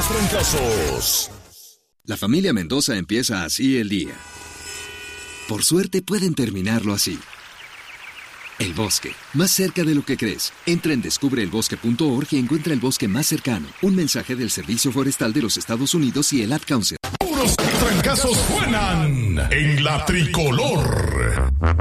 puros trancazos. La familia Mendoza empieza así el día. Por suerte pueden terminarlo así. El bosque, más cerca de lo que crees. Entra en descubreelbosque.org y encuentra el bosque más cercano. Un mensaje del Servicio Forestal de los Estados Unidos y el Ad Council. Puros trancazos suenan en la tricolor.